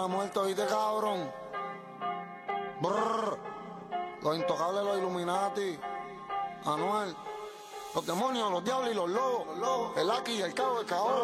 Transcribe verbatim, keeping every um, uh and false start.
muerto, ¿viste, cabrón? Brrr. Los intocables, los Illuminati. Anuel. Los demonios, los diablos y los lobos. El Aki, el cabo, el cabrón.